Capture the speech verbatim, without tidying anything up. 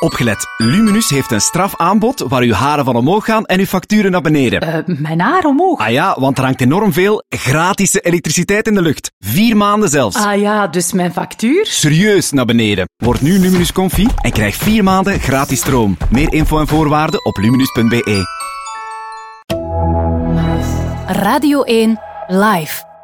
Opgelet. Luminus heeft een strafaanbod waar uw haren van omhoog gaan en uw facturen naar beneden. Uh, mijn haar omhoog? Ah ja, want er hangt enorm veel gratis elektriciteit in de lucht. Vier maanden zelfs. Ah ja, dus mijn factuur? Serieus naar beneden. Word nu Luminus Comfy en krijg vier maanden gratis stroom. Meer info en voorwaarden op luminus punt be. Radio één Live.